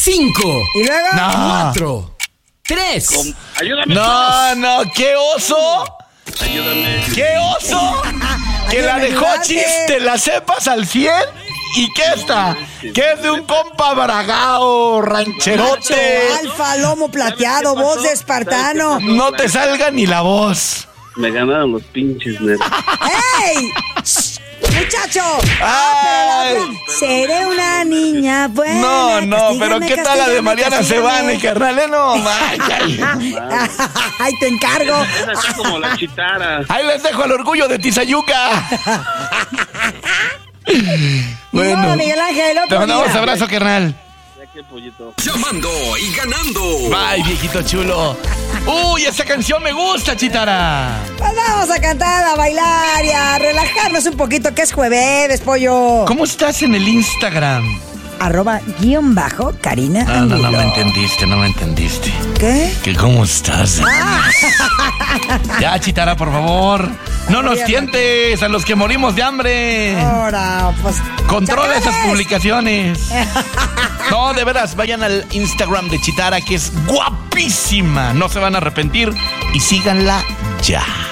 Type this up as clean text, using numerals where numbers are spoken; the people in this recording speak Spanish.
5. ¿Y luego? 4. 3. Ayúdame. No, qué oso. Ayúdame. ¡Qué oso! Que la de Hochis te la sepas al 100 y que esta, que es de un compa bragao, rancherote. Alfa, lomo plateado, voz de espartano. No te salga ni la voz. Me ganaron los pinches nervios. ¡Ey! ¡Muchacho! Ay. Pero la otra, seré una niña buena. No, pero ¿qué tal la de Mariana Sebane, carnal? No, Ay, te encargo. Es así como la chitara. Ahí les dejo el orgullo de Tizayuca. Bueno, Miguel Ángel, te otro mandamos día. abrazo, carnal. Ya que pollito. Llamando y ganando. Bye, viejito chulo. Uy, esa canción me gusta, Chitara. Pues vamos a cantar, a bailar y a relajarnos un poquito, que es jueves, pollo. ¿Cómo estás en el Instagram? @_Karina No Angulo. me entendiste. ¿Qué? ¿Que cómo estás? Ya, Chitara, por favor. No nos tientes a los que morimos de hambre. Ahora, pues. Controla esas ¡chacales! publicaciones. No, de veras, vayan al Instagram de Chitara, que es guapísima. No se van a arrepentir y síganla ya.